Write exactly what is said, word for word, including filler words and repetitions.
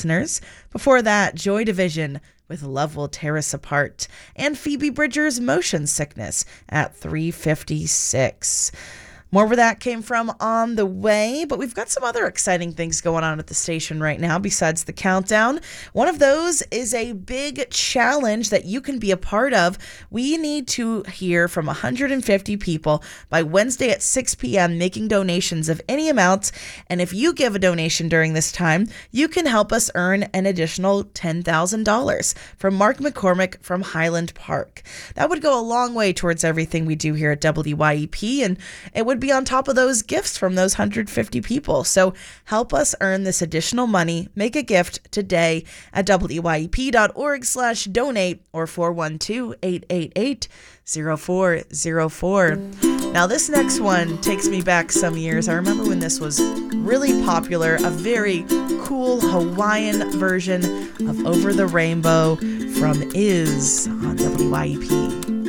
listeners. Before that, Joy Division with Love Will Tear Us Apart, and Phoebe Bridgers' Motion Sickness at three fifty-six. More where that came from on the way, but we've got some other exciting things going on at the station right now besides the countdown. One of those is a big challenge that you can be a part of. We need to hear from one hundred fifty people by Wednesday at six p.m. making donations of any amount, and if you give a donation during this time, you can help us earn an additional ten thousand dollars from Mark McCormick from Highland Park. That would go a long way towards everything we do here at W Y E P, and it would be on top of those gifts from those one hundred fifty people. So help us earn this additional money. Make a gift today at W Y E P dot org slash donate or four one two, eight eight eight, zero four zero four. Now this next one takes me back some years. I remember when this was really popular, a very cool Hawaiian version of Over the Rainbow from Is on W Y E P.